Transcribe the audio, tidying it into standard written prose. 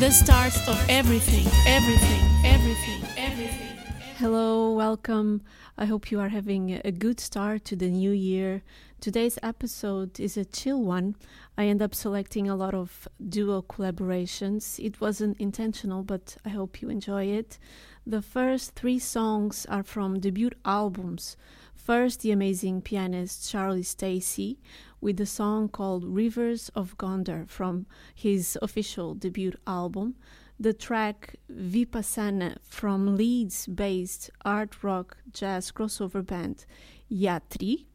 the start of everything, everything, everything, everything. Hello, welcome. I hope you are having a good start to the new year. Today's episode is a chill one. I end up selecting a lot of duo collaborations. It wasn't intentional, but I hope you enjoy it. The first 3 songs are from debut albums. First, the amazing pianist Charlie Stacey with the song called Rivers of Gondar from his official debut album. The track Vipassana from Leeds-based art rock jazz crossover band Yatri.